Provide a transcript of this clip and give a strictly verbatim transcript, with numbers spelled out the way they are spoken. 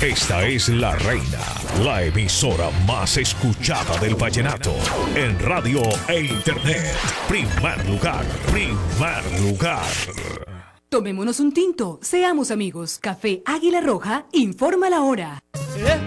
Esta es La Reina, la emisora más escuchada del vallenato en radio e internet. Primer lugar, primer lugar. Tomémonos un tinto, seamos amigos. Café Águila Roja, informa la hora.